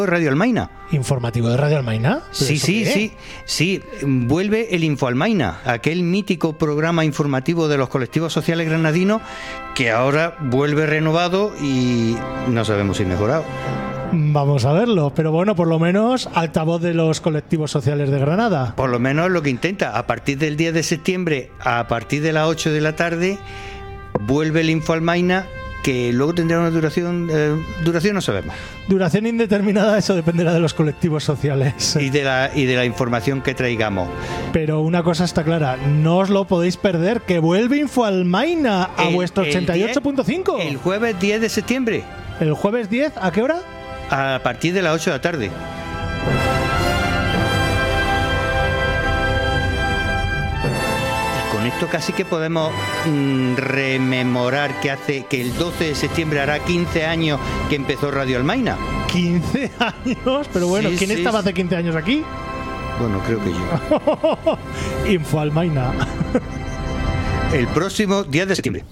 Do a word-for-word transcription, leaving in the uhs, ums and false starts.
Radio Almaina. ¿Informativo de Radio Almaina? Sí, sí, qué? sí, sí. Vuelve el Info Almaina, aquel mítico programa informativo de los colectivos sociales granadinos que ahora vuelve renovado y no sabemos si mejorado. Vamos a verlo, pero bueno, por lo menos altavoz de los colectivos sociales de Granada. Por lo menos lo que intenta. A partir del diez de septiembre, a partir de las ocho de la tarde, vuelve el Info Almaina, que luego tendrá una duración, eh, duración no sabemos. Duración indeterminada, eso dependerá de los colectivos sociales. Y de la, y de la información que traigamos. Pero una cosa está clara, no os lo podéis perder, que vuelve Info Almaina a el, vuestro ochenta y ocho punto cinco. El jueves diez de septiembre. ¿El jueves diez? ¿A qué hora? A partir de las ocho de la tarde. Y con esto casi que podemos mmm, rememorar que hace que el doce de septiembre hará quince años que empezó Radio Almaina. ¿quince años? Pero bueno, sí, ¿quién sí, estaba hace quince años aquí? Bueno, creo que yo. Info Almaina. El próximo diez de septiembre.